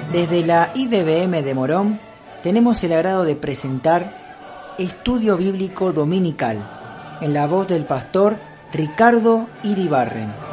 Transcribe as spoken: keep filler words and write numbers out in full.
Desde la I B B M de Morón tenemos el agrado de presentar Estudio Bíblico Dominical, en la voz del pastor Ricardo Iribarren.